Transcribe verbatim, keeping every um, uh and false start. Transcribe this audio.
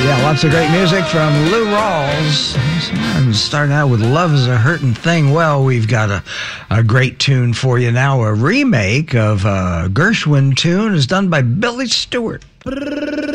Yeah, lots of great music from Lou Rawls. I'm starting out with Love is a Hurtin' Thing. Well, we've got a, a great tune for you now. A remake of a Gershwin tune is done by Billy Stewart.